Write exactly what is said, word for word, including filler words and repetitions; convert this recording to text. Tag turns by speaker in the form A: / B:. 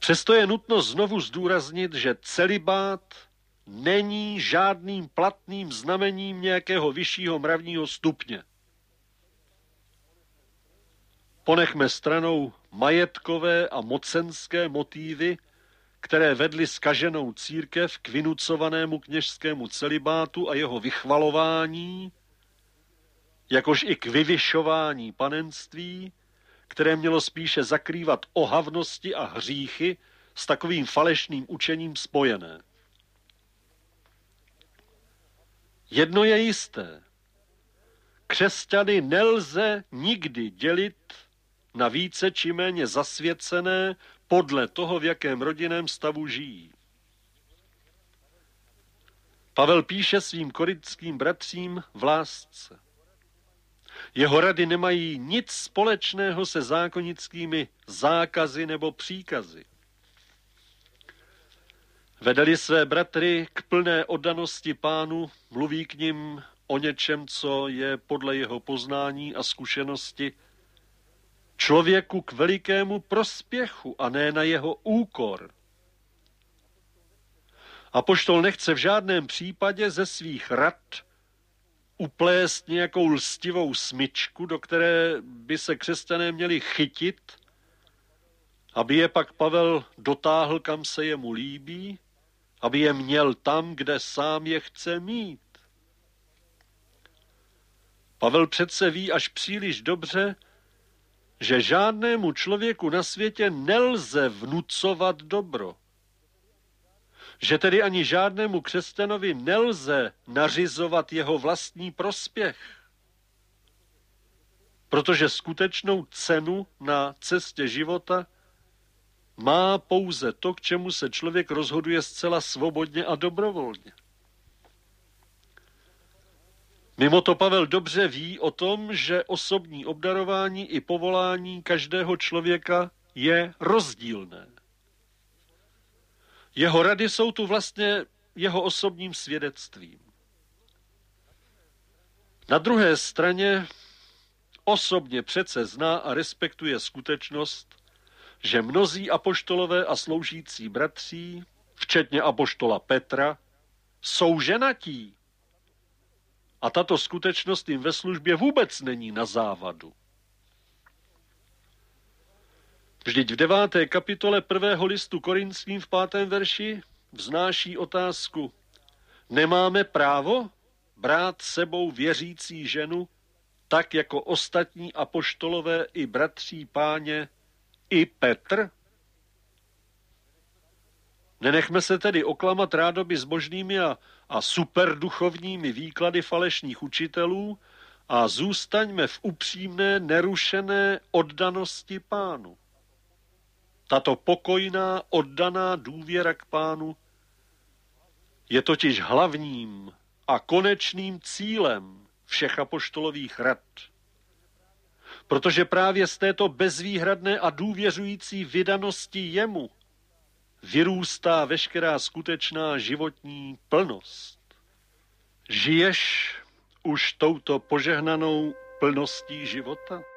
A: Přesto je nutno znovu zdůraznit, že celibát není žádným platným znamením nějakého vyššího mravního stupně. Ponechme stranou majetkové a mocenské motívy, které vedly zkaženou církev k vynucovanému kněžskému celibátu a jeho vychvalování, jakož i k vyvyšování panenství, které mělo spíše zakrývat ohavnosti a hříchy s takovým falešným učením spojené. Jedno je jisté. Křesťany nelze nikdy dělit na více či méně zasvěcené podle toho, v jakém rodinném stavu žijí. Pavel píše svým korinským bratřím v lásce. Jeho rady nemají nic společného se zákonickými zákazy nebo příkazy. Vedeli své bratry k plné oddanosti Pánu, mluví k nim o něčem, co je podle jeho poznání a zkušenosti člověku k velikému prospěchu a ne na jeho úkor. Apoštol nechce v žádném případě ze svých rad uplést nějakou lstivou smyčku, do které by se křesťané měli chytit, aby je pak Pavel dotáhl, kam se jemu líbí, aby je měl tam, kde sám je chce mít. Pavel přece ví až příliš dobře, že žádnému člověku na světě nelze vnucovat dobro. Že tedy ani žádnému křesťanovi nelze nařizovat jeho vlastní prospěch. Protože skutečnou cenu na cestě života má pouze to, k čemu se člověk rozhoduje zcela svobodně a dobrovolně. Mimo to Pavel dobře ví o tom, že osobní obdarování i povolání každého člověka je rozdílné. Jeho rady jsou tu vlastně jeho osobním svědectvím. Na druhé straně osobně přece zná a respektuje skutečnost, že mnozí apoštolové a sloužící bratří, včetně apoštola Petra, jsou ženatí. A tato skutečnost jim ve službě vůbec není na závadu. Vždyť v deváté kapitole prvého listu Korinským v pátém verši vznáší otázku: nemáme právo brát sebou věřící ženu, tak jako ostatní apoštolové i bratří Páně, i Petr? Nenechme se tedy oklamat rádoby zbožnými a, a superduchovními výklady falešných učitelů a zůstaňme v upřímné, nerušené oddanosti Pánu. Tato pokojná, oddaná důvěra k Pánu je totiž hlavním a konečným cílem všech apoštolových rad. Protože právě z této bezvýhradné a důvěřující vydanosti jemu vyrůstá veškerá skutečná životní plnost. Žiješ už touto požehnanou plností života?